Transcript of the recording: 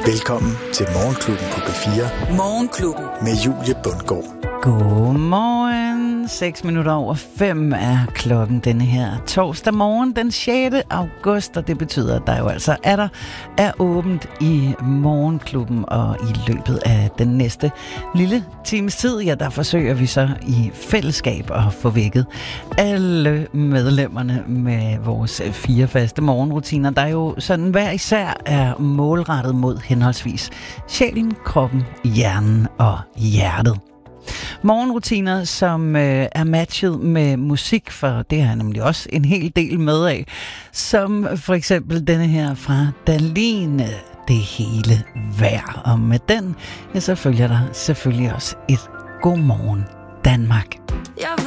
Velkommen til Morgenklubben på P4. Morgenklubben. Med Julie Bundgaard. Godmorgen. 5:06 er klokken denne her torsdag morgen den 6. august, og det betyder, at der jo altså er åbent i Morgenklubben, og i løbet af den næste lille times tid, ja, der forsøger vi så i fællesskab at få vækket alle medlemmerne med vores 4 faste morgenrutiner, der jo sådan hver især er målrettet mod henholdsvis sjælen, kroppen, hjernen og hjertet. Morgenrutiner, som er matchet med musik, for det har jeg nemlig også en hel del med af. Som for eksempel denne her fra Daline, Det hele værd. Og med den, ja, så følger der selvfølgelig også et Godmorgen Danmark.